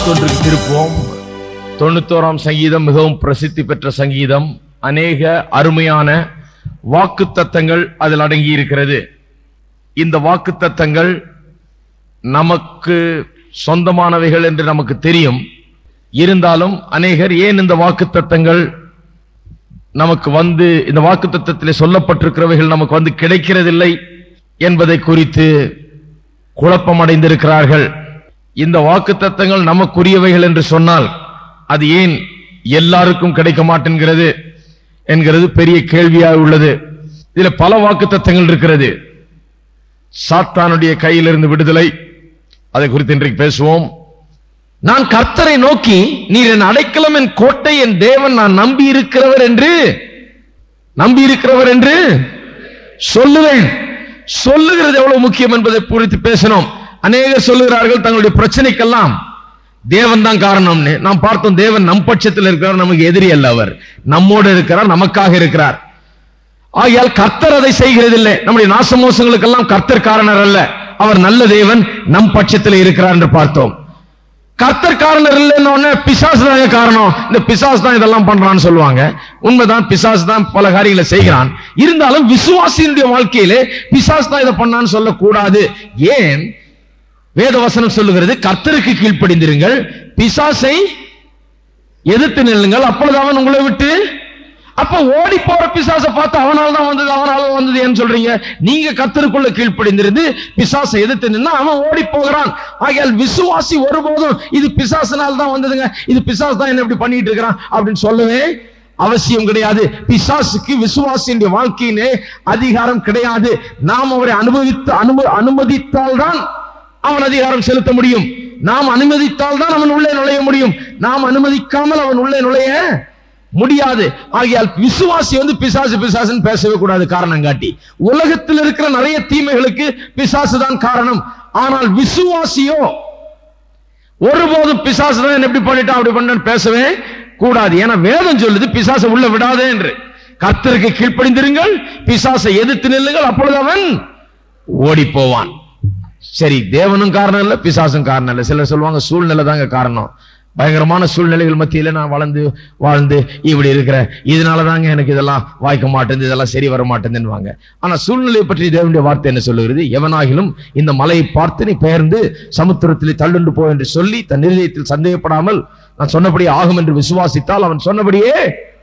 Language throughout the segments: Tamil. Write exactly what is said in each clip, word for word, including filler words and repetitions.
தொன்றுக்கு திருப்போம். தொண்ணூத்தோராம் சங்கீதம் மிகவும் பிரசித்தி பெற்ற சங்கீதம். அநேக அருமையான வாக்கு தத்தங்கள் அதில் அடங்கி இருக்கிறது. இந்த வாக்கு தத்தங்கள் நமக்கு சொந்தமானவைகள் என்று நமக்கு தெரியும். இருந்தாலும் அநேகர் ஏன் இந்த வாக்கு தத்தங்கள் நமக்கு வந்து இந்த வாக்கு தத்தத்திலே சொல்லப்பட்டிருக்கிறவைகள் நமக்கு வந்து கிடைக்கிறதில்லை என்பதை குறித்து குழப்பம் அடைந்திருக்கிறார்கள். இந்த வாக்கு தத்தங்கள் நமக்குரியவைகள் என்று சொன்னால் அது ஏன் எல்லாருக்கும் கிடைக்க மாட்டேங்கிறது என்கிறது பெரிய கேள்வியாக உள்ளது. இதுல பல வாக்கு தத்தங்கள் இருக்கிறது. சாத்தானுடைய கையிலிருந்து விடுதலை, அதை குறித்து இன்றைக்கு பேசுவோம். நான் கர்த்தரை நோக்கி, நீர் என் அடைக்கலம், என் கோட்டை, என் தேவன், நான் நம்பி இருக்கிறவர் என்று நம்பி இருக்கிறவர் என்று சொல்லுவேன். சொல்லுகிறது எவ்வளவு முக்கியம் என்பதை குறித்து பேசணும். அநேகர் சொல்லுகிறார்கள் தங்களுடைய பிரச்சனைக்கெல்லாம் தேவன் தான் காரணம்னு. நாம் பார்த்தோம், தேவன் நம் பட்சத்தில் இருக்கிறார், நமக்கு எதிரி அல்ல. அவர் நம்மோடு இருக்கிறார், நமக்காக இருக்கிறார். ஆகையால் கர்த்தர் அதை செய்கிறதில்லை. நம்முடைய நாசமோசங்களுக்கெல்லாம் கர்த்தர் காரணர் அல்ல, அவர் நல்ல தேவன், நம் பட்சத்தில் இருக்கிறார் என்று பார்த்தோம். கர்த்தர் காரணர் இல்லைன்னு பிசாசு தான் காரணம், இந்த பிசாசு தான் இதெல்லாம் பண்றான்னு சொல்லுவாங்க. உண்மைதான், பிசாசு தான் பல காரியங்களை செய்கிறான். இருந்தாலும் விசுவாசியினுடைய வாழ்க்கையிலே பிசாசு தான் இதை பண்ணான்னு சொல்லக்கூடாது. ஏன்? வேத வசனம் சொல்லுகிறது, கர்த்தருக்கு கீழ்ப்படிந்திருங்கள், பிசாசை எதிர்த்து நில்லுங்கள், அப்பொழுது அவன் உங்களை விட்டு. அப்ப ஓடி போற பிசாசை பார்த்து அவனால் தான் வந்தது, அவனால் வந்தது ஏன்னு சொல்றீங்க? நீங்க கர்த்தருக்குள்ள கீழ்ப்படிந்திருந்து பிசாசை எதிர்த்து நின்னா அவன் ஓடி போகிறான். ஆகையால் விசுவாசி ஒருபோதும் இது பிசாசினால் தான் வந்ததுங்க, இது பிசாசு தான் என்ன இப்படி பண்ணிட்டு இருக்கிறான் அப்படின்னு சொல்லவே அவசியம் கிடையாது. பிசாசுக்கு விசுவாசியுடைய வாழ்க்கையிலே அதிகாரம் கிடையாது. நாம் அவரை அனுபவித்து அனுமதித்தால் தான் அவன் அதிகாரம் செலுத்த முடியும். நாம் அனுமதித்தால் தான் அவன் உள்ளே நுழைய முடியும். நாம் அனுமதிக்காமல் அவன் உள்ளே நுழைய முடியாது. ஆகையால் விசுவாசி வந்து பிசாசு பிசாசுன்னு பேசவே கூடாது காரணம் காட்டி. உலகத்தில் இருக்கிற நிறைய தீமைகளுக்கு பிசாசு தான் காரணம். ஆனால் விசுவாசியோ ஒருபோதும் பிசாசு தான் எப்படி பண்ணிட்டான் அப்படி பண்ண பேசவே கூடாது. ஏன்னா வேதம் சொல்லுது பிசாசை உள்ள விடாதே என்று. கர்த்தருக்கு கீழ்ப்படிந்திருங்கள், பிசாசை எதிர்த்து நில்லுங்கள், அப்பொழுது அவன் ஓடி போவான். சரி, தேவனும் காரணம் இல்ல, பிசாசும் காரணம் இல்ல. சிலர் சொல்லுவாங்க சூழ்நிலை தாங்க காரணம். பயங்கரமான சூழ்நிலைகள் மத்தியில நான் வளர்ந்து வாழ்ந்து இப்படி இருக்கிற, இதனாலதாங்க எனக்கு இதெல்லாம் வாய்க்க மாட்டேன், இதெல்லாம் சரி வர மாட்டேன்னுவாங்க. ஆனா சூழ்நிலையை பற்றி தேவனுடைய வார்த்தை என்ன சொல்லுகிறது? எவனாகிலும் இந்த மலையை பார்த்து நீ பெயர்ந்து சமுத்திரத்தில் தள்ளுண்டு போ என்று சொல்லி தன் இருதயத்தில் சந்தேகப்படாமல் நான் சொன்னபடியே ஆகும் என்று விசுவாசித்தால் அவன் சொன்னபடியே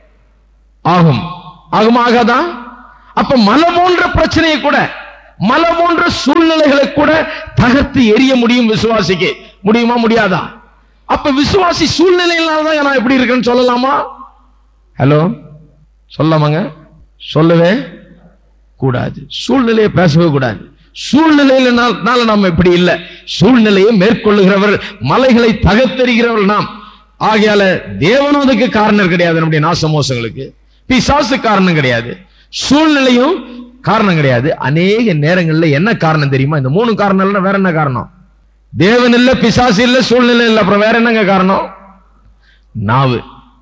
ஆகும். ஆகும் ஆகாதான்? அப்ப மலை போன்ற பிரச்சனையை கூட, மலை போன்ற சூழ்நிலைகளை கூட தகர்த்து எரிய முடியும் விசுவாசிக்கு. முடியுமா? முடியாதா? அப்ப விசுவாசி சூழ்நிலையினால்தான் நான் எப்படி இருக்கேன்னு சொல்லலாமா? ஹலோ, சொல்லாமாங்க? சொல்லவே கூடாது. சூழ்நிலையை பேசவே கூடாது. சூழ்நிலையினால நாம் எப்படி இல்லை, சூழ்நிலையை மேற்கொள்ளுகிறவர், மலைகளை தகர்த்தெறிகிறவர் நாம். ஆகையால தேவனும் அதுக்கு காரணம் கிடையாது. நம்முடைய நாசமோசங்களுக்கு பிசாசு காரணம் கிடையாது, சூழ்நிலையும் காரணம் கிடையாது. அநேக நேரங்கள்ல என்ன காரணம் தெரியுமா? இந்த மூணு காரணம் இல்லைன்னா வேற என்ன காரணம்? தேவன் இல்ல, பிசாசு இல்ல, சூழ்நிலை இல்ல, அப்புறம் வேற என்னங்க காரணம்? நாவு.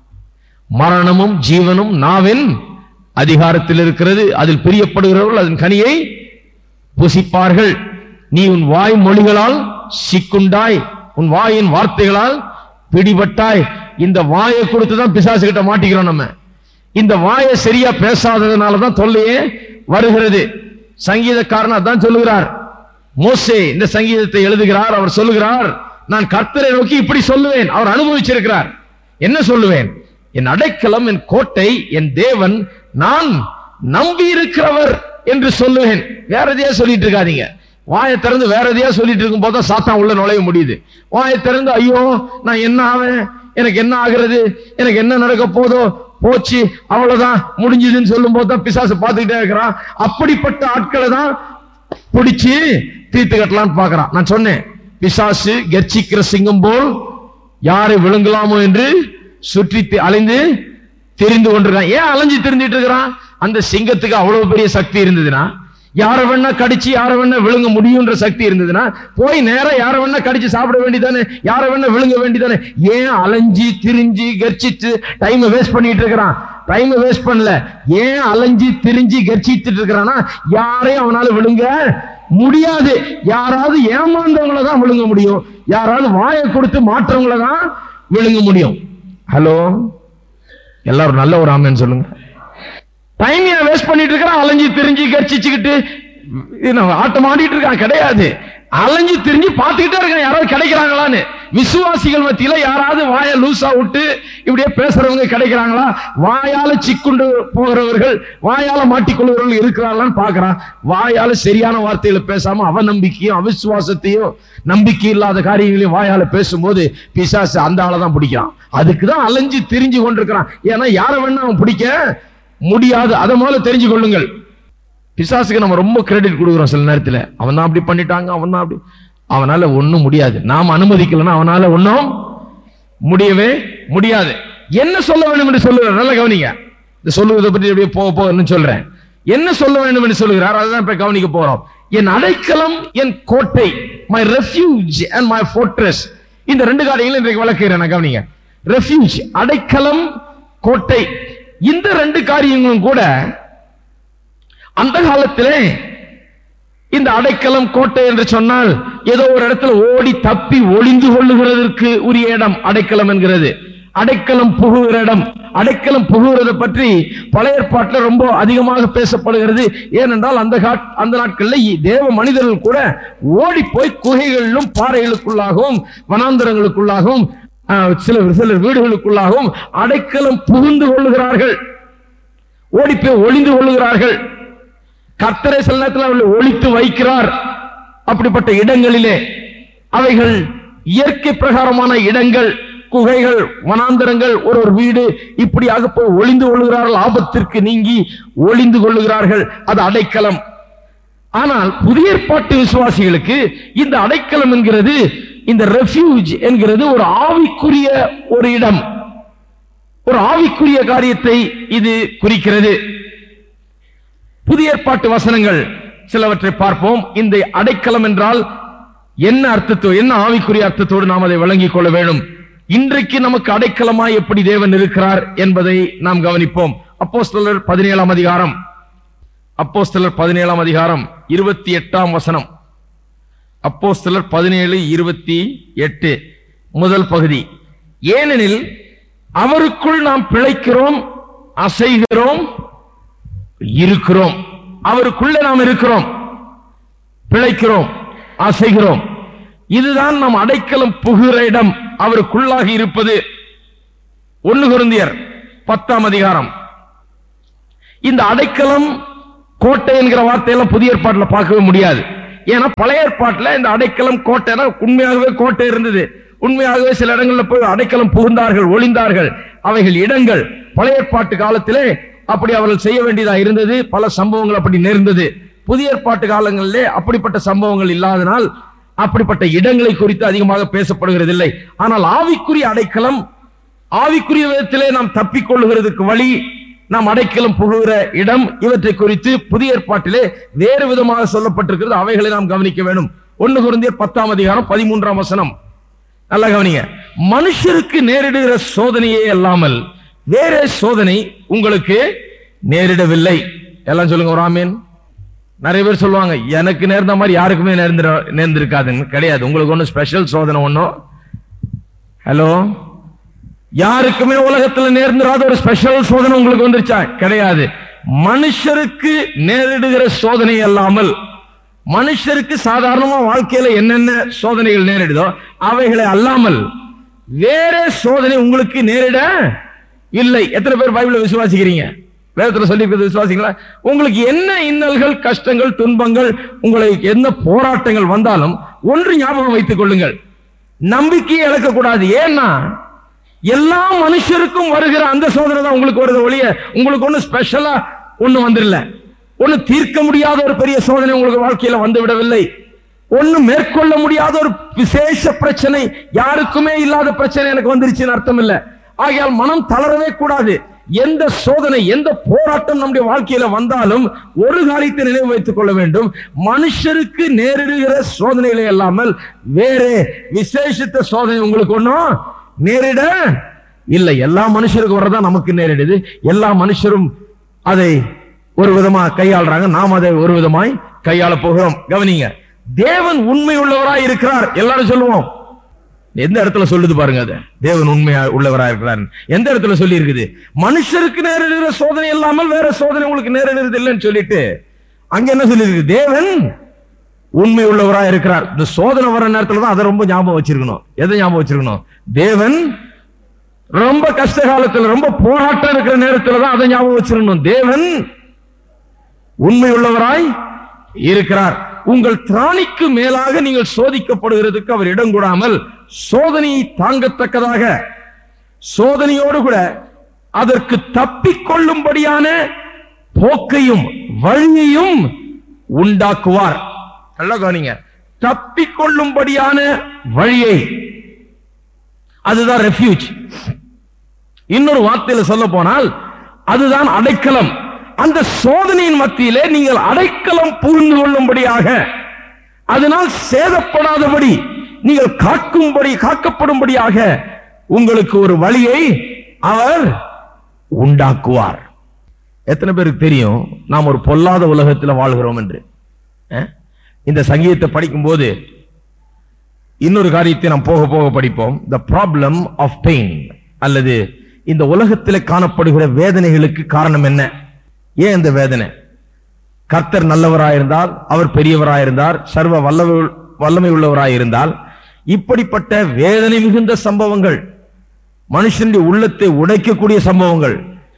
மரணமும் ஜீவனும் நாவின் அதிகாரத்தில் இருக்கிறது. அதில் பிரியப்படுகிறவர்கள் அதன் கனியை புசிப்பார்கள். நீ உன் வாய் மொழிகளால் சிக்குண்டாய், உன் வாயின் வார்த்தைகளால் பிடிபட்டாய். இந்த வாயை கொடுத்துதான் பிசாசு கிட்ட மாட்டிக்கிறோம் நம்ம. இந்த வாயை சரியா பேசாததுனாலதான் தொல்லையே வருகிறது. சங்கீதக்காரன் அதான் சொல்லுகிறார். மோசே இந்த சங்கீதத்தை எழுதுகிறார். அவர் சொல்லுகிறார், நான் கர்த்தரை நோக்கி இப்படி சொல்லுவேன். அவர் அனுபவிச்சிருக்கிறார். என்ன சொல்லுவேன்? என் அடைக்கலம், என் கோட்டை, என் தேவன், நான் நம்பி இருக்கிறவர் என்று சொல்லுவேன். வேற எதையா சொல்லிட்டு இருக்காதீங்க. வாயை திறந்து வேற எதையா சொல்லிட்டு இருக்கும் போது சாத்தான் உள்ள நுழைய முடியுது. வாயை திறந்து ஐயோ நான் என்ன ஆவேன், எனக்கு என்ன ஆகிறது, எனக்கு என்ன நடக்க போதோ, போச்சு, அவ்வளவுதான், முடிஞ்சதுன்னு சொல்லும் போதுதான் பிசாசு பார்த்துக்கிட்டே இருக்கிறான். அப்படிப்பட்ட ஆட்களை தான் பிடிச்சு தீர்த்து கட்டலான்னு பாக்குறான். நான் சொன்னேன், பிசாசு கர்ச்சிக்கிற சிங்கம் போல் யாரை விழுங்கலாமோ என்று சுற்றி அலைந்து தெரிந்து கொண்டிருக்கான். ஏன் அலைஞ்சு தெரிஞ்சிட்டு இருக்கிறான்? அந்த சிங்கத்துக்கு அவ்வளவு பெரிய சக்தி இருந்ததுன்னா, யாரை வேணா கடிச்சு யாரை வேணா விழுங்க முடியும்ன்ற சக்தி இருந்ததுன்னா போய் நேரம் யாரை வேணா கடிச்சு சாப்பிட வேண்டியதானே, யாரை வேணா விழுங்க வேண்டியதானே. ஏன் அலைஞ்சி திரிஞ்சு கர்ச்சிச்சு டைம் வேஸ்ட் பண்ணிட்டு இருக்கிறான்? டைம் வேஸ்ட் பண்ணல. ஏன் அலைஞ்சி திரிஞ்சு கர்ச்சிட்டு இருக்கிறான்னா யாரையும் அவனால விழுங்க முடியாது. யாராவது ஏமாந்தவங்களை தான் விழுங்க முடியும், யாராவது வாயை கொடுத்து மாற்றவங்களை தான் விழுங்க முடியும். ஹலோ, எல்லாரும் நல்ல ஒரு ஆமென் சொல்லுங்க. டைம் ஏன் வேஸ்ட் பண்ணிட்டு இருக்கிறான்? அலைஞ்சி திரிஞ்சு கட்சிச்சுக்கிட்டு ஆட்டம் ஆடிட்டு இருக்கான் கிடையாது. அலைஞ்சு திரிஞ்சு பார்த்துக்கிட்டே இருக்கான் யாராவது கிடைக்கிறாங்களான்னு. விசுவாசிகள் மத்தியில யாராவது வாயை லூசா விட்டு இப்படியே பேசுறவங்க கிடைக்கிறாங்களா? வாயால சிக்குண்டு போகிறவர்கள், வாயால மாட்டிக்கொள்கிறவர்கள் இருக்கிறாங்களான்னு பாக்குறான். வாயால சரியான வார்த்தைகளை பேசாம அவநம்பிக்கையும் அவிசுவாசத்தையும் நம்பிக்கை இல்லாத காரியங்களையும் வாயால பேசும்போது பிசாசு அந்த ஆளை தான் பிடிக்கிறான். அதுக்குதான் அலைஞ்சு திரிஞ்சு கொண்டிருக்கிறான். ஏன்னா யாரை வேணா அவன் பிடிக்க முடியாது. அதை முதல்ல தெரிஞ்சு கொள்ளுங்கள். பிசாசுக்கு நம்ம ரொம்ப கிரெடிட் கொடுக்குறோம் சில நேரத்தில். அவன் தான் அப்படி பண்ணிட்டாங்க, அவன் தான் அப்படி, அவனால ஒன்னும் முடியாது. நாம் அனுமதிக்கலன்னா அவனால ஒன்னும் முடியவே முடியாது. என்ன சொல்ல வேண்டும் என்று சொல்லுகிறார், நல்ல கவனிங்க. இந்த சொல்லுவதை பற்றி அப்படியே போக போக சொல்றேன். என்ன சொல்ல வேண்டும் என்று சொல்லுகிறார், அதுதான் இப்ப கவனிக்க போறோம். என் அடைக்கலம், என் கோட்டை, my refuge and my fortress. இந்த ரெண்டு காரியங்களும் இன்றைக்கு விளக்குகிறேன். நான் கவனிங்க. ரெஃப்யூஜ், அடைக்கலம், கோட்டை, இந்த ரெண்டு காரியங்களும் கூட அந்த காலத்திலே இந்த அடைக்கலம் கோட்டை என்று சொன்னால் ஏதோ ஒரு இடத்துல ஓடி தப்பி ஒளிந்து கொள்ளுகிறதற்கு உரிய இடம் அடைக்கலம் என்கிறது. அடைக்கலம் புகுகிற இடம். அடைக்கலம் புகுகிறதை பற்றி பழைய ஏற்பாட்டில் ரொம்ப அதிகமாக பேசப்படுகிறது. ஏனென்றால் அந்த அந்த நாட்களில் தேவ மனிதர்கள் கூட ஓடி போய் குகைகளிலும் பாறைகளுக்குள்ளாகவும் வனாந்தரங்களுக்குள்ளாகவும் சிலர் சிலர் வீடுகளுக்குள்ளாகவும் அடைக்கலம் புகுந்து கொள்ளுகிறார்கள், ஓடி போய் ஒளிந்து கொள்ளுகிறார்கள். கர்த்தரை சில நேரத்தில் அவர்களை ஒளித்து வைக்கிறார். அப்படிப்பட்ட இடங்களிலே அவைகள் இயற்கை பிரகாரமான இடங்கள், குகைகள், வனாந்தரங்கள், ஒரு ஒரு வீடு, இப்படியாக போய் ஒளிந்து கொள்ளுகிறார்கள். ஆபத்திற்கு நீங்கி ஒளிந்து கொள்ளுகிறார்கள். அது அடைக்கலம். ஆனால் புதிய ஏற்பாட்டு விசுவாசிகளுக்கு இந்த அடைக்கலம் என்கிறது, இந்த ரெஃப்யூஜ் என்கிறது ஒரு ஆவிக்குரிய ஒரு இடம், ஒரு ஆவிக்குரிய காரியத்தை இது குறிக்கிறது. புதிய ஏற்பாட்டு வசனங்கள் சிலவற்றை பார்ப்போம். இந்த அடைக்கலம் என்றால் என்ன அர்த்தத்தோடு, என்ன ஆவிக்குரிய அர்த்தத்தோடு நாம் அதை விளங்கிக் கொள்ள வேண்டும். இன்றைக்கு நமக்கு அடைக்கலமாய் எப்படி தேவன் இருக்கிறார் என்பதை நாம் கவனிப்போம். அப்போஸ்தலர் பதினேழாம் அதிகாரம், அப்போஸ்தலர் பதினேழாம் அதிகாரம் இருபத்தி எட்டாம் வசனம். அப்போஸ்தலர் பதினேழு இருபத்தி எட்டு முதல் பகுதி. ஏனெனில் அவருக்குள் நாம் பிழைக்கிறோம், அசைகிறோம், இருக்கிறோம். அவருக்குள்ளே நாம் இருக்கிறோம், பிழைக்கிறோம், அசைகிறோம். இதுதான் நாம் அடைக்கலம் புகுகிற இடம், அவருக்குள்ளாக இருப்பது. ஒன்று கொரிந்தியர் பத்தாம் அதிகாரம். இந்த அடைக்கலம் கோட்டை என்கிற வார்த்தையெல்லாம் புதிய ஏற்பாட்டில் பார்க்கவே முடியாது. ஏன்னா பழைய ஏற்பாட்டில் இந்த அடைக்கலம் கோட்டைனா உண்மையாகவே கோட்டை இருந்தது. உண்மையாகவே சில இடங்களில் போய் அடைக்கலம் புகுந்தார்கள், ஒளிந்தார்கள். அவைகள் இடங்கள். பழைய ஏற்பாட்டு காலத்திலே அப்படி அவர்கள் செய்ய வேண்டியதா இருந்தது. பல சம்பவங்கள் அப்படி நேர்ந்தது. புதிய ஏற்பாட்டு காலங்களிலே அப்படிப்பட்ட சம்பவங்கள் இல்லாதனால் அப்படிப்பட்ட இடங்களை குறித்து அதிகமாக பேசப்படுகிறது இல்லை. ஆனால் ஆவிக்குரிய அடைக்கலம், ஆவிக்குரிய விதத்திலே நாம் தப்பிக்கொள்ளுகிறதுக்கு வழி, நாம் அடைக்கலம் புகுகிற இடம், இவற்றை குறித்து புதிய ஏற்பாட்டிலே வேறு விதமாக சொல்லப்பட்டிருக்கிறது. அவைகளை நாம் கவனிக்க வேண்டும். ஒன்று கொரிந்தியர் பத்தாம் அதிகாரம் பதிமூன்றாம் வசனம். நல்லா கவனிங்க. மனுஷருக்கு நேரிடுகிற சோதனையே அல்லாமல் வேற சோதனை உங்களுக்கு நேரிடவில்லை. எல்லாம் சொல்லுங்க ஒரு ஆமீன். நிறைய பேர் சொல்லுவாங்க, எனக்கு நேர்ந்த மாதிரி யாருக்குமே நேர்ந்து நேர்ந்திருக்காதுன்னு. கிடையாது. உங்களுக்கு ஒன்னும் ஸ்பெஷல் சோதனை ஒன்னும். ஹலோ, யாருக்குமே உலகத்தில் நேர்ந்திராத ஒரு ஸ்பெஷல் சோதனை உங்களுக்கு வந்துருச்சா? கிடையாது. மனுஷருக்கு நேரிடுகிற சோதனை அல்லாமல், மனுஷருக்கு சாதாரணமா வாழ்க்கையில என்னென்ன சோதனைகள் நேரிடுதோ அவைகளை அல்லாமல் வேற சோதனை உங்களுக்கு நேரிட இல்லை. எத்தனை பேர் பைபிளை விசுவாசிக்கிறீங்க? வேதத்துல சொல்லி விசுவாசிங்களா? உங்களுக்கு என்ன இன்னல்கள், கஷ்டங்கள், துன்பங்கள், உங்களுக்கு என்ன போராட்டங்கள் வந்தாலும் ஒன்று ஞாபகம் வைத்துக் கொள்ளுங்கள், நம்பிக்கையை இழக்கக்கூடாது. ஏன்னா எல்லா மனுஷருக்கும் வருகிற அந்த சோதனை தான் உங்களுக்கு வருது ஒழிய உங்களுக்கு ஒண்ணு ஸ்பெஷலா ஒண்ணு வந்துடல. ஒண்ணு தீர்க்க முடியாத ஒரு பெரிய சோதனை உங்களுக்கு வாழ்க்கையில வந்து விடவில்லை. ஒண்ணு மேற்கொள்ள முடியாத ஒரு விசேஷ பிரச்சனை, யாருக்குமே இல்லாத பிரச்சனை எனக்கு வந்துருச்சுன்னு அர்த்தம் இல்லை. ஆகையால் மனம் தளரவே கூடாது. எந்த சோதனை, எந்த போராட்டம் நம்முடைய வாழ்க்கையில வந்தாலும் ஒரு காரியத்தை நினைவு வைத்துக் கொள்ள வேண்டும், மனுஷருக்கு நேரிடுகிற சோதனைகளை இல்லாமல் வேறு விசேஷித்த சோதனை உங்களுக்கு ஒன்றும் நேரிட இல்லை. எல்லா மனுஷருக்கு வர்றதா நமக்கு நேரிடுது. எல்லா மனுஷரும் அதை ஒரு விதமா கையாளுறாங்க, நாம் அதை ஒரு விதமாய் கையாள போகிறோம். கவனிங்க, தேவன் உண்மை உள்ளவராய் இருக்கிறார். எல்லாரும் சொல்லுவோம். எந்த இடத்துல சொல்லுது பாருங்க, அது தேவன் உண்மையா உள்ளவராய் இருக்கிறார். எந்த இடத்துல சொல்லி இருக்குது? மனுஷருக்கு நேரிடுகிற சோதனை இல்லாமல் வேற சோதனை உங்களுக்கு நேரிடுறது இல்லைன்னு சொல்லிட்டு அங்க என்ன சொல்லி இருக்கு? தேவன் உண்மை உள்ளவராய் இருக்கிறார். இந்த சோதனை வர நேரத்துல தான் அதை ரொம்ப ஞாபகம் வச்சிருக்கணும். எதை ஞாபகம் வச்சிருக்கணும்? தேவன் ரொம்ப கஷ்ட காலத்துல, ரொம்ப போராட்டம் இருக்கிற நேரத்துல தான் அதை ஞாபகம் வச்சிருக்கணும். தேவன் உண்மை உள்ளவராய் இருக்கிறார். உங்கள் திராணிக்கு மேலாக நீங்கள் சோதிக்கப்படுகிறதுக்கு அவர் இடம் கூடாமல் சோதனையை தாங்கத்தக்கதாக சோதனையோடு கூட அதற்கு தப்பிக்கொள்ளும்படியான போக்கையும் வழியையும் உண்டாக்குவார். நல்லா கவனிங்க, தப்பிக்கொள்ளும்படியான வழியை, அதுதான் ரெஃப்யூஜ். இன்னொரு வார்த்தையில சொல்ல போனால் அதுதான் அடைக்கலம். அந்த சோதனையின் மத்தியிலே நீங்கள் அடைக்கலம் புரிந்து கொள்ளும்படியாக, அதனால் சேதப்படாதபடி நீங்கள் காக்கும்படி காக்கப்படும்படியாக உங்களுக்கு ஒரு வழியை அவர் உண்டாக்குவார். எத்தனை பேருக்கு தெரியும் நாம் ஒரு பொல்லாத உலகத்தில் வாழ்கிறோம் என்று? இந்த சங்கீதத்தை படிக்கும் போது இன்னொரு காரியத்தை நாம் போக போக படிப்போம். த ப்ராப்ளம் ஆஃப் பெயின், அல்லது இந்த உலகத்தில் காணப்படுகிற வேதனைகளுக்கு காரணம் என்ன? ஏன் இந்த வேதனை? கர்த்தர் நல்லவராயிருந்தால், அவர் பெரியவராயிருந்தார், சர்வ வல்ல வல்லமை உள்ளவராயிருந்தால், இப்படிப்பட்ட வேதனை மிகுந்த சம்பவங்கள், மனுஷனுடைய உள்ளத்தை உடைக்கக்கூடிய சம்பவங்கள்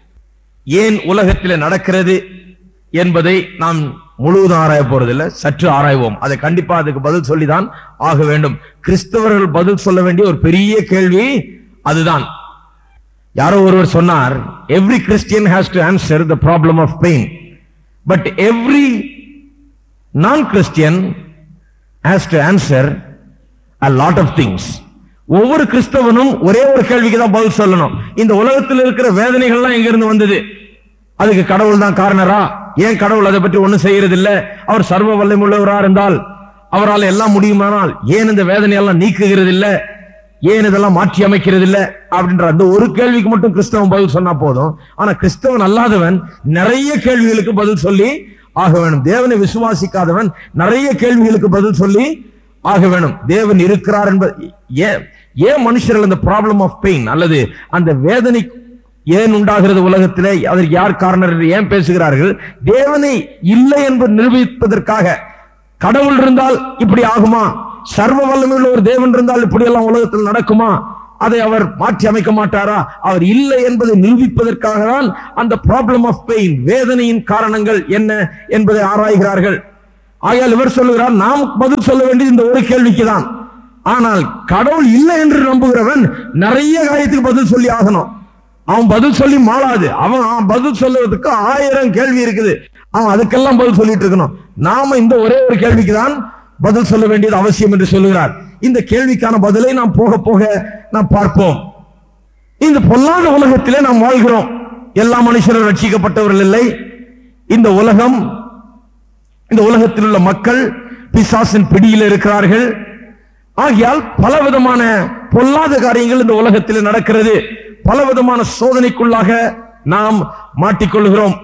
ஏன் உலகத்தில் நடக்கிறது என்பதை நாம் முழுவதும் ஆராய போறதில்லை. சற்று ஆராய்வோம். அதை கண்டிப்பா அதுக்கு பதில் சொல்லிதான் ஆக வேண்டும். கிறிஸ்தவர்கள் பதில் சொல்ல வேண்டிய ஒரு பெரிய கேள்வி அதுதான். யாரோ ஒருவர் சொன்னார், every Christian has to answer the problem of pain, but every non-Christian has to answer a lot of things. ஒவ்வொரு கிறிஸ்தவனும் ஒரே ஒரு கேள்விக்கு தான் பதில் சொல்லணும். இந்த உலகத்தில் இருக்கிற வேதனைகள்லாம் எங்க இருந்து வந்தது? அதுக்கு கடவுள் தான் காரணரா? ஏன் கடவுள் அதை பற்றி ஒண்ணும் செய்யறது இல்ல? அவர் சர்வ வல்லமை உள்ளவரா இருந்தால், அவரால் எல்லாம் முடியுமானால் ஏன் இந்த வேதனையெல்லாம் நீக்குகிறது இல்ல? ஏன் இதெல்லாம் மாற்றி அமைக்கிறது இல்ல? அப்படின்ற அந்த ஒரு கேள்விக்கு மட்டும் கிறிஸ்தவன் பதில் சொன்னா போதும். ஆனா கிறிஸ்தவன் அல்லாதவன் நிறைய கேள்விகளுக்கு பதில் சொல்லி ஆக வேணும். தேவனை விசுவாசிக்காதவன் நிறைய கேள்விகளுக்கு பதில் சொல்லி ஆக வேணும். தேவன் இருக்கிறார் என்பது ஏன் ஏன் மனுஷர்கள் அந்த ப்ராப்ளம் ஆஃப் பெயின் அல்லது அந்த வேதனை ஏன் உண்டாகிறது உலகத்திலே, அதற்கு யார் காரணம் என்று ஏன் பேசுகிறார்கள்? தேவனை இல்லை என்பது நிரூபிப்பதற்காக. கடவுள் இருந்தால் இப்படி ஆகுமா? சர்வ வல்லமையுள்ள ஒரு தேவன் இருந்தால் இப்படி எல்லாம் உலகத்தில் நடக்குமா? அதை அவர் மாற்றி அமைக்க மாட்டாரா? அவர் இல்லை என்பதை நிரூபிப்பதற்காக தான் அந்த ப்ராப்ளம் ஆஃப் பெயின், வேதனையின் காரணங்கள் என்ன என்பதை ஆராய்கிறார்கள். ஆகையால் இவர் சொல்லுகிறார், நாம் பதில் சொல்ல வேண்டியது இந்த ஒரு கேள்விக்கு தான். ஆனால் கடவுள் இல்லை என்று நம்புகிறவன் நிறைய காரியத்துக்கு பதில் சொல்லி ஆகணும். அவன் பதில் சொல்லி மாளாது. அவன் பதில் சொல்லுவதற்கு ஆயிரம் கேள்வி இருக்குது. அவன் அதுக்கெல்லாம் பதில் சொல்லிட்டு இருக்கணும். நாம இந்த ஒரே ஒரு கேள்விக்கு தான் பதில் சொல்ல வேண்டியது அவசியம் என்று சொல்லுகிறார். இந்த கேள்விக்கான பதிலை நாம் போக போக நாம் பார்ப்போம். இந்த பொல்லாத உலகத்திலே நாம் வாழ்கிறோம். எல்லா மனுஷரும் ரட்சிக்கப்பட்டவர்கள் இல்லை. இந்த உலகம், இந்த உலகத்தில் உள்ள மக்கள் பிசாசின் பிடியில் இருக்கிறார்கள். ஆகையால் பலவிதமான பொல்லாத காரியங்கள் இந்த உலகத்தில் நடக்கிறது. பலவிதமான சோதனைக்குள்ளாக நாம் மாட்டிக்கொள்கிறோம்.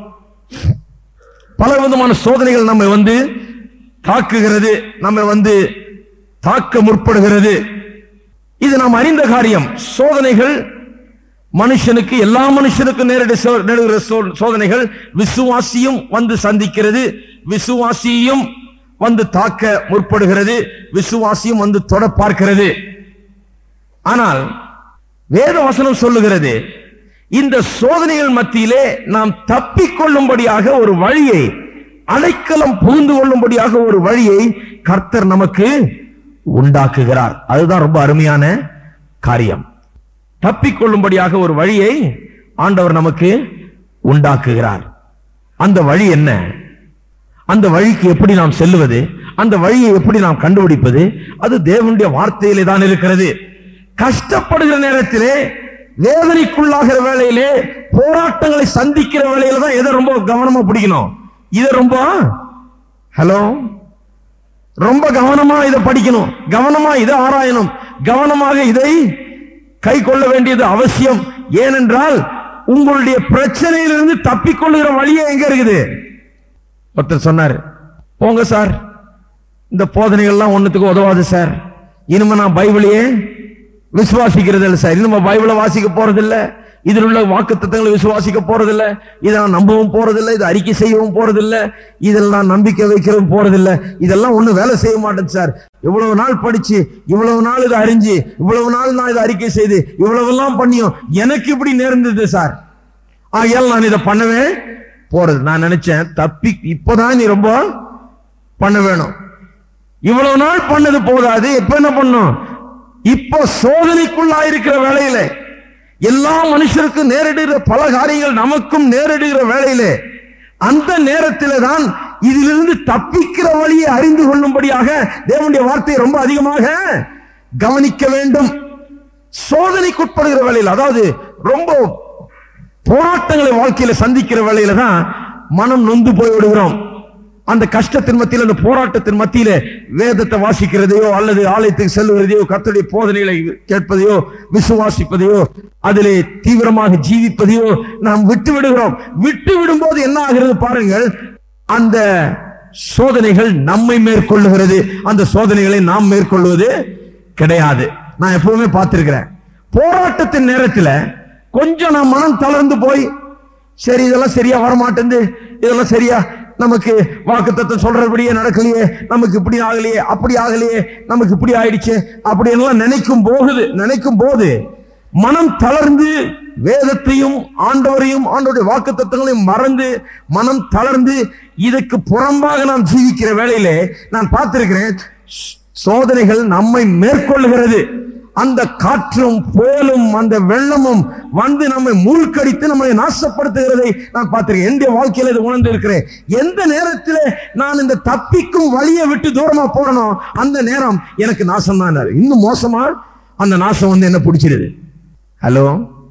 பலவிதமான சோதனைகள் நம்மை வந்து தாக்குகிறது, நம்மை வந்து தாக்க முற்படுகிறது. இது நாம் அறிந்த காரியம். சோதனைகள் மனுஷனுக்கு, எல்லா மனுஷனுக்கும் நேரடி நேருகிற சோதனைகள் விசுவாசியும் வந்து சந்திக்கிறது, விசுவாசியும் வந்து தாக்க முற்படுகிறது, விசுவாசியும் வந்து தொட பார்க்கிறது. ஆனால் வேத வசனம் சொல்லுகிறது, இந்த சோதனைகள் மத்தியிலே நாம் தப்பிக்கொள்ளும்படியாக ஒரு வழியை, அடைக்கலம் புகுந்து கொள்ளும்படியாக ஒரு வழியை கர்த்தர் நமக்கு உண்டாக்குகிறார். அதுதான் ரொம்ப அருமையான காரியம். தப்பிக்கொள்ளும்படியாக ஒரு வழியை ஆண்டவர் நமக்கு உண்டாக்குகிறார். அந்த வழி என்ன? அந்த வழிக்கு எப்படி நாம் செல்லுவது? அந்த வழியை எப்படி நாம் கண்டுபிடிப்பது? அது தேவனுடைய வார்த்தையிலே தான் இருக்கிறது. கஷ்டப்படுகிற நேரத்திலே, வேதனைக்குள்ளாகிற வேளையிலே, போராட்டங்களை சந்திக்கிற வேளையில தான் எதை ரொம்ப கவனமா பிடிக்கணும். இதை ரொம்ப ஹலோ ரொம்ப கவனமா இதை படிக்கணும், கவனமா இதை ஆராயணும், கவனமாக இதை கை கொள்ள வேண்டியது அவசியம். ஏனென்றால் உங்களுடைய பிரச்சனையிலிருந்து தப்பிக்கொள்ளுகிற வழியே எங்க இருக்குது? ஒருத்தர் சொன்னார், போங்க சார், இந்த போதனைகள்லாம் ஒண்ணுத்துக்கு உதவாது சார், இனிமே நான் பைபிளையே விசுவாசிக்கிறது இல்லை சார், இனிமே பைபிளை வாசிக்க போறது இல்ல, இதில் உள்ள வாக்குத்தத்தங்களை விசுவாசிக்க போறதில்ல, இதை நான் நம்பவும் போறதில்லை, இதை அறிக்கை செய்யவும் போறதில்லை, இதில் நான் நம்பிக்கை வைக்கவும் போறதில்லை, இதெல்லாம் ஒண்ணு வேலை செய்ய மாட்டேன் சார். இவ்வளவு நாள் படிச்சு, இவ்வளவு நாள் இதை அறிஞ்சு, இவ்வளவு நாள் நான் இதை அறிக்கை செய்து, இவ்வளவு எல்லாம் பண்ணியும் எனக்கு இப்படி நேர்ந்தது சார், ஆகையால் நான் இதை பண்ணவே போறது. நான் நினைச்சேன் தப்பி இப்பதான் நீ ரொம்ப பண்ண வேணும், இவ்வளவு நாள் பண்ணது போதாது, இப்ப என்ன பண்ணும்? இப்ப சோதனைக்குள்ளாயிருக்கிற வேளையில, எல்லா மனுஷருக்கும் நேரிடுகிற பல காரியங்கள் நமக்கும் நேரிடுகிற வேளையிலே, அந்த நேரத்திலே தான் இதிலிருந்து தப்பிக்கிற வழியை அறிந்து கொள்ளும்படியாக தேவனுடைய வார்த்தையை ரொம்ப அதிகமாக கவனிக்க வேண்டும். சோதனைக்குட்படுகிற வேளையில், அதாவது ரொம்ப போராட்டங்களை வாழ்க்கையில சந்திக்கிற வேளையில தான் மனம் நொந்து போய் விடுகிறோம். அந்த கஷ்டத்தின் மத்தியில், அந்த போராட்டத்தின் மத்தியில வேதத்தை வாசிக்கிறதையோ அல்லது ஆலயத்துக்கு செல்லுவதையோ கர்த்தருடைய போதனைகளை கேட்பதையோ விசுவாசிப்பதையோ அதிலே தீவிரமாக ஜீவிப்பதையோ நாம் விட்டு விடுகிறோம். விட்டு விடும் போது என்ன ஆகிறது பாருங்கள், அந்த சோதனைகள் நம்மை மேற்கொள்ளுகிறது, அந்த சோதனைகளை நாம் மேற்கொள்வது கிடையாது. நான் எப்பவுமே பார்த்திருக்கிறேன், போராட்டத்தின் நேரத்தில் கொஞ்சம் நான் மனம் தளர்ந்து போய், சரி இதெல்லாம் சரியா வரமாட்டேங்குது, இதெல்லாம் சரியா நமக்கு வாக்குத்தத்தம் சொல்றபடியே நடக்கலையே, நமக்கு இப்படி ஆகலையே, அப்படி ஆகலையே, நமக்கு இப்படி ஆயிடுச்சு அப்படி எல்லாம் நினைக்கும் போது நினைக்கும் போது மனம் தளர்ந்து வேதத்தையும் ஆண்டவரையும் ஆண்டவருடைய வாக்குத்தத்தங்களையும் மறந்து மனம் தளர்ந்து இதுக்கு புறம்பாக நாம் ஜீவிக்கிற வேளையிலே நான் பார்த்திருக்கிறேன், சோதனைகள் நம்மை மேற்கொள்ளுகிறது. அந்த காற்றும் புயலும் அந்த வெள்ளமும் வந்து நம்மை மூழ்கடித்து நம்மை நாசப்படுத்துகிறதை நான் பார்த்திருக்கேன். என்னுடைய வாழ்க்கையில இதை உணர்ந்து இருக்கிறேன். எந்த நேரத்தில் நான் இந்த தப்பிக்கும் வழியை விட்டு தூரமா போறனோ அந்த நேரம் எனக்கு நாசம் தான். இன்னும் மோசமா அந்த நாசம் வந்து என்ன பிடிச்சிருது. ஹலோ,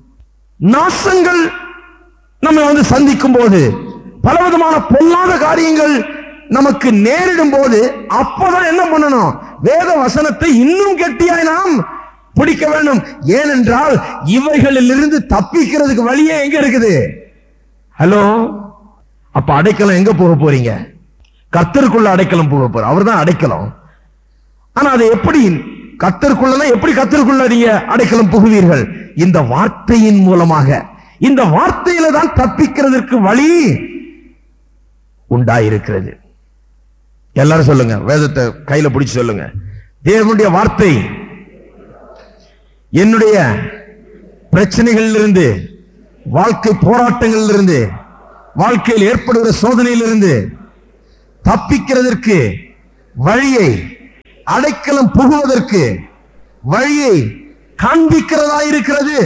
நாசங்கள் நம்ம வந்து சந்திக்கும் போது, பலவிதமான பொல்லாத காரியங்கள் நமக்கு நேரிடும் போது, அப்பதான் என்ன பண்ணணும்? வேத வசனத்தை இன்னும் கெட்டியாய் நாம் பிடிக்க வேண்டும். ஏனென்றால் இவைகளில் இருந்து தப்பிக்கிறதுக்கு வழியே எங்க இருக்குது? ஹலோ, அப்ப அடைக்கலம் எங்க போக போறீங்க? கர்த்தருக்குள்ள அடைக்கலம் போக போற, அவர் தான் அடைக்கலம். ஆனா அதை எப்படி கர்த்தருக்குள்ள எப்படி கர்த்தருக்குள்ள நீங்க அடைக்கலம் புகுவீர்கள்? இந்த வார்த்தையின் மூலமாக. இந்த வார்த்தையில தான் தப்பிக்கிறதுக்கு வழி உண்டாயிருக்கிறது. எல்லாரும் சொல்லுங்க, வேதத்தை கையில பிடிச்சு சொல்லுங்க, தேவனுடைய வார்த்தை என்னுடைய பிரச்சனைகளிலிருந்து, வாழ்க்கை போராட்டங்களிலிருந்து, வாழ்க்கையில் ஏற்படுகிற சோதனையிலிருந்து தப்பிக்கிறதற்கு வழியை, அடைக்கலம் புகுவதற்கு வழியை காண்பிக்கிறதா இருக்கிறது.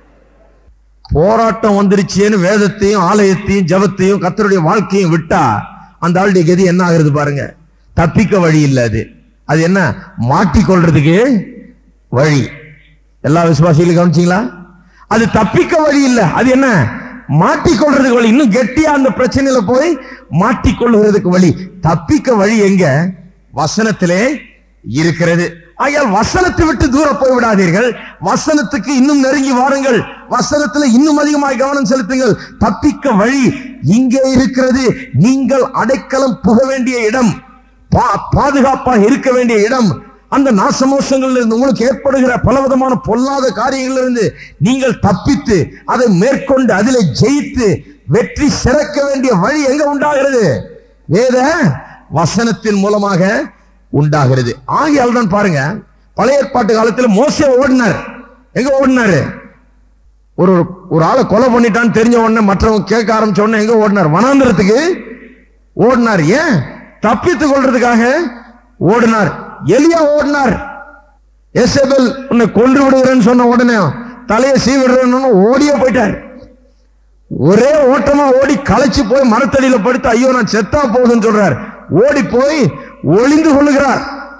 போராட்டம் வந்துருச்சேன்னு வேதத்தையும் ஆலயத்தையும் ஜபத்தையும் கர்த்தருடைய வாழ்க்கையும் விட்டா அந்த ஆளுடைய கதி என்ன ஆகுறது பாருங்க. தப்பிக்க வழி இல்லை. அது அது என்ன? மாட்டிக்கொள்றதுக்கு வழி. எல்லா விசுவாசிகளும் கவனிச்சீங்களா? அது தப்பிக்க வழி இல்லை, அது என்ன? மாட்டிக்கொள்றதுக்கு வழி. இன்னும் கெட்டியா அந்த பிரச்சனையில போய் மாட்டிக்கொள்ளுகிறதுக்கு வழி. தப்பிக்க வழி எங்க? வசனத்திலே இருக்கிறது. ஆகையால் வசனத்தை விட்டு தூர போய் விடாதீர்கள், வசனத்துக்கு இன்னும் நெருங்கி வாருங்கள், வசனத்தில் இன்னும் அதிகமாக கவனம் செலுத்துங்கள். தப்பிக்க வழி இங்கே இருக்கிறது. நீங்கள் அடைக்கலம் புக வேண்டிய இடம், பாதுகாப்பாக இருக்க வேண்டிய இடம், அந்த நாசமோசங்களில் இருந்து உங்களுக்கு ஏற்படுகிற பலவிதமான பொல்லாத காரியங்களிலிருந்து நீங்கள் தப்பித்து அதை மேற்கொண்டு அதிலே ஜெயித்து வெற்றி சிறக்க வேண்டிய வழி எங்க உண்டாகிறது? வேத வசனத்தின் மூலமாக உண்டாகிறது. ஆகையால் தான் பாருங்க, பழைய ஏற்பாட்டு காலத்தில் மோசே ஓடினார். எங்க ஓடினாரு? ஒரு ஒரு ஆளை கொலை பண்ணிட்டான்னு தெரிஞ்ச உடனே மற்றவங்க கேட்க ஆரம்பிச்ச உடனே எங்க ஓடினார்? வனாந்திரத்துக்கு ஓடினார். ஏன்? தப்பித்துக் கொள்றதுக்காக ஓடினார். எலியா ஓடினார். எசேபேல் உன்னை கொன்று விடுகிறேன்னு சொன்ன உடனே தலையை சீவிடுறேன்னு ஓடியே போயிட்டார். ஒரே ஓட்டமா ஓடி களைச்சு போய் மரத்தடியில படுத்து ஐயோ நான் செத்தா போகுதுன்னு சொல்றார். ஓடி போய் ஒளிந்து கொள்ளுகிறார்.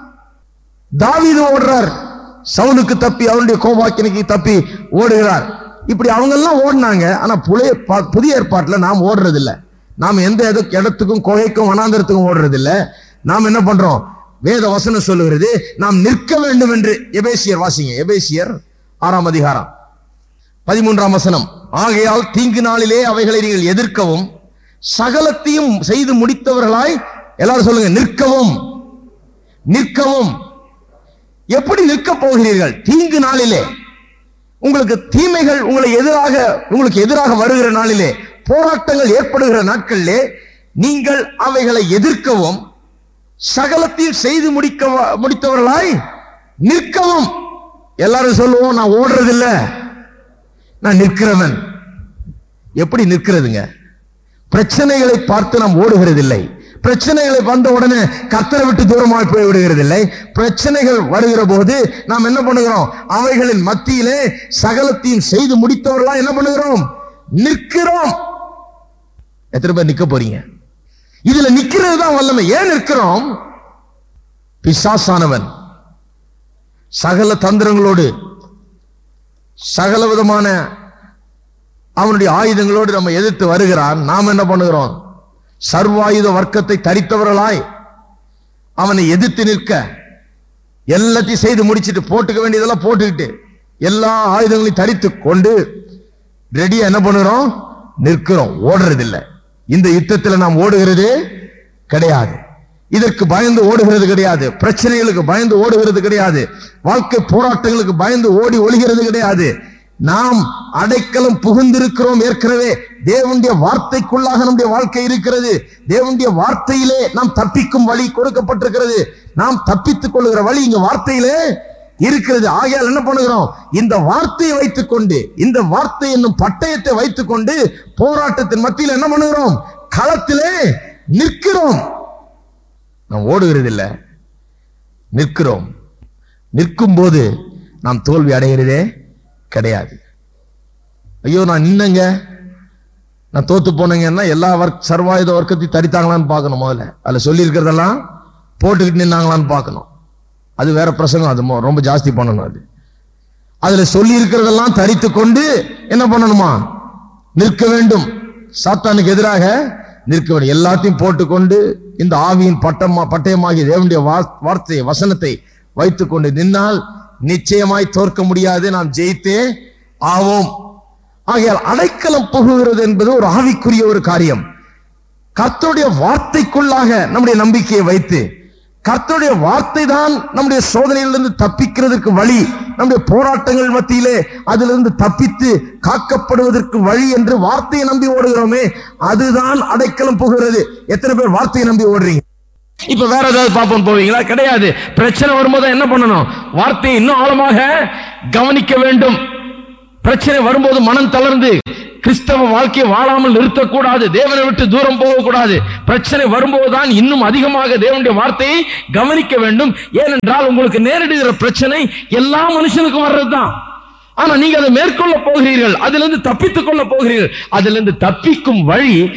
தாவீது ஓடுறார், சவுலுக்கு தப்பி அவருடைய கோபாக்கினைக்கு தப்பி ஓடுகிறார். இப்படி அவங்க எல்லாம் ஓடினாங்க. ஆனா புதிய புதிய ஏற்பாட்டுல நாம் ஓடுறது இல்லை. நாம் எந்த இடத்துக்கும் குகைக்கும் வனாந்தரத்துக்கும் ஓடுறது இல்லை. நாம் என்ன பண்றோம்? வேத வசனம் சொல்லுகிறது நாம் நிற்க வேண்டும் என்று. எபேசியர் வாசிங்க, எபேசியர் ஆறாம் அதிகாரம் பதிமூன்றாம் வசனம். ஆகையால் தீங்கு நாளிலே அவைகளை நீங்கள் எதிர்க்கவும் சகலத்தையும் செய்து முடித்தவர்களாய் எல்லாரும் சொல்லுங்க, நிற்கவும். நிற்கவும். எப்படி நிற்க போகிறீர்கள்? தீங்கு நாளிலே, உங்களுக்கு தீமைகள் உங்களை எதிராக உங்களுக்கு எதிராக வருகிற நாளிலே, போராட்டங்கள் ஏற்படுகிற நாட்களிலே நீங்கள் அவைகளை எதிர்க்கவும் சகலத்தில் செய்து முடிக்க முடித்தவர்களாய் நிற்கவும். எல்லாரும் சொல்லுவோம், நான் ஓடுறதில்லை, நான் நிற்கிறவன். எப்படி நிற்கிறதுங்க? பிரச்சனைகளை பார்த்து நாம் ஓடுகிறதில்லை. பிரச்சனைகளை வந்த உடனே கர்த்தரை விட்டு தூரமாய் போய் விடுகிறதில்லை. பிரச்சனைகள் வருகிற போது நாம் என்ன பண்ணுகிறோம்? அவைகளின் மத்தியிலே சகலத்தையும் செய்து முடித்தவர்களா என்ன பண்ணுகிறோம்? நிற்கிறோம். எத்தனை பேர் நிக்க போறீங்க? இதுல நிக்கிறது தான் வல்லமை. ஏன் நிற்கிறோம்? பிசாசானவன் சகல தந்திரங்களோடு சகல விதமான அவனுடைய ஆயுதங்களோடு நம்ம எதிர்த்து வருகிறான். நாம் என்ன பண்ணுகிறோம்? சர்வாயுத வர்க்கத்தை தரித்தவர்களாய் அவனை எதிர்த்து நிற்க எல்லாத்தையும் செய்து முடிச்சுட்டு, போட்டுக்க வேண்டியதெல்லாம் போட்டுக்கிட்டு, எல்லா ஆயுதங்களையும் தரித்து கொண்டு ரெடியா என்ன பண்ணுறோம்? நிற்கிறோம். ஓடுறதில்லை. இந்த யுத்தத்தில் நாம் ஓடுகிறது கிடையாது. இதற்கு பயந்து ஓடுகிறது கிடையாது. பிரச்சனைகளுக்கு பயந்து ஓடுகிறது கிடையாது. வாழ்க்கை போராட்டங்களுக்கு பயந்து ஓடி ஒளிகிறது கிடையாது. நாம் அடைக்கலம் புகுந்திருக்கிறோம். ஏற்கனவே தேவனுடைய வார்த்தைக்குள்ளாக நம்முடைய வாழ்க்கை இருக்கிறது. தேவனுடைய வார்த்தையிலே நாம் தப்பிக்கும் வழி கொடுக்கப்பட்டிருக்கிறது. நாம் தப்பித்துக் கொள்ளுகிற வழி இங்க வார்த்தையிலே இருக்கிறது. ஆகையால் என்ன பண்ணுகிறோம்? இந்த வார்த்தையை வைத்துக் கொண்டு, இந்த வார்த்தை என்னும் பட்டயத்தை வைத்துக் கொண்டு போராட்டத்தின் மத்தியில் என்ன பண்ணுகிறோம்? களத்திலே நிற்கிறோம். நாம் ஓடுகிறது இல்லை, நிற்கிறோம். நிற்கும் போது நாம் தோல்வி அடைகிறதே கிடையாது. ஐயோ நான் நின்னங்க, நான் தோத்து போனேங்கன்னா எல்லா வர்க் சர்வாயுத வர்க்கத்தை தரித்தாங்களான்னு பார்க்கணும். முதல்ல அதுல சொல்லி இருக்கிறதெல்லாம் போட்டுக்கிட்டு நின்னாங்களான்னு பார்க்கணும். அது வேற பிரசங்கம், அது ரொம்ப ஜாஸ்தி பண்ணணும். அது அதுல சொல்லி இருக்கிறதெல்லாம் தரித்து கொண்டு என்ன பண்ணணுமா? நிற்க வேண்டும். சாத்தானுக்கு எதிராக நிற்க வேண்டும். எல்லாத்தையும் போட்டுக்கொண்டு இந்த ஆவியின் பட்டமா பட்டயமாகிய தேவனுடைய வார்த்தை வசனத்தை வைத்துக் கொண்டு நின்னால் நிச்சயமாய் தோற்க முடியாது. நாம் ஜெயித்தே ஆவோம். ஆகையால் அடைக்கலம் புகுகிறது என்பது ஒரு ஆவிக்குரிய ஒரு காரியம். கர்த்தருடைய வார்த்தைக்குள்ளாக நம்முடைய நம்பிக்கையை வைத்து, கர்த்தருடைய வார்த்தை தான் நம்முடைய சோதனையிலிருந்து தப்பிக்கிறதுக்கு வழி, நம்முடைய போராட்டங்கள் மத்தியிலே அதிலிருந்து தப்பித்து காக்கப்படுவதற்கு வழி என்று வார்த்தையை நம்பி ஓடுகிறோமே, அதுதான் அடைக்கலம் புகுகிறது. எத்தனை பேர் வார்த்தையை நம்பி ஓடுறீங்க? இப்ப வேற ஏதாவது பாப்போம் போவீங்களா? கிடையாது. பிரச்சனை வரும்போது என்ன பண்ணணும்? வார்த்தையை இன்னும் ஆழமாக கவனிக்க வேண்டும். பிரச்சனை வரும்போது மனம் தளர்ந்து கிறிஸ்தவ வாழ்க்கையை வாழாமல் நிறுத்தக்கூடாது. தேவனை விட்டு தூரம் போகக்கூடாது. பிரச்சனை வரும்போதுதான் இன்னும் அதிகமாக தேவனுடைய வார்த்தையை கவனிக்க வேண்டும். ஏனென்றால் உங்களுக்கு நேரிடுகிற பிரச்சனை எல்லா மனுஷனுக்கும் வர்றதுதான். ஆனா நீங்க அதை மேற்கொள்ள போகிறீர்கள், அதிலிருந்து தப்பித்துக் கொள்ள போகிறீர்கள். அதிலிருந்து தப்பிக்கும் வழி